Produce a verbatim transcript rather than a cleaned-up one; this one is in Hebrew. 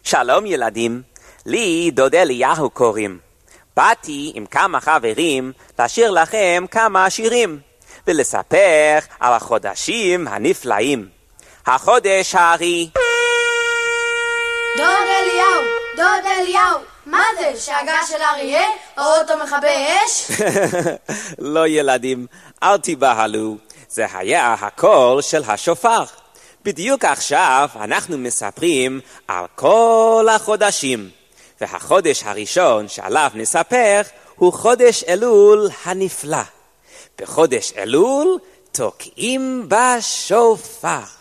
שלום ילדים, לי דוד אליהו קוראים. באתי עם כמה חברים לשיר לכם כמה שירים, ולספר על החודשים הנפלאים. החודש הארי. דוד אליהו, דוד אליהו, מה זה? שאגה של אריה? אוטו מכבי אש? לא ילדים, אל תיבהלו. זה היה הקול של השופר. בדיוק עכשיו אנחנו מספרים על כל החודשים. והחודש הראשון שעליו נספר הוא חודש אלול הנפלא. בחודש אלול תוקעים בשופר.